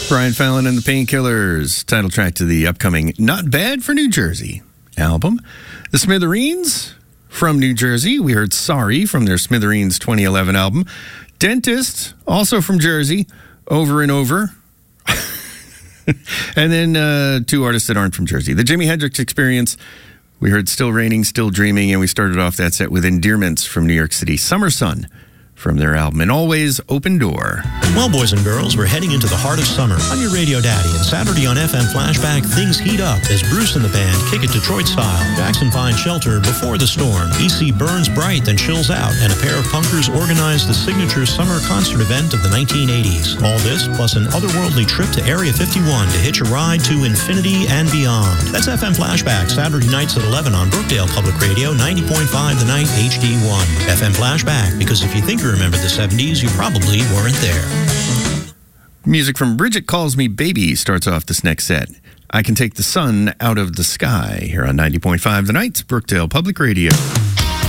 Brian Fallon and the Painkillers, title track to the upcoming Not Bad for New Jersey album. The Smithereens from New Jersey. We heard Sorry from their Smithereens 2011 album. Dentist, also from Jersey, Over and Over. And then two artists that aren't from Jersey. The Jimi Hendrix Experience. We heard Still Raining, Still Dreaming, and we started off that set with Endearments from New York City. Summer Sun from their album, And Always Open Door. Well, boys and girls, we're heading into the heart of summer. I'm your Radio Daddy, and Saturday on FM Flashback, things heat up as Bruce and the band kick it Detroit style. Jackson finds shelter before the storm. EC burns bright, then chills out, and a pair of punkers organize the signature summer concert event of the 1980s. All this, plus an otherworldly trip to Area 51 to hitch a ride to infinity and beyond. That's FM Flashback, Saturday nights at 11 on Brookdale Public Radio, 90.5 The Night HD1. FM Flashback, because if you think you remember the 70s, you probably weren't there. Music from Bridget Calls Me Baby starts off this next set. I Can Take the Sun Out of the Sky here on 90.5 The Night, Brookdale Public Radio.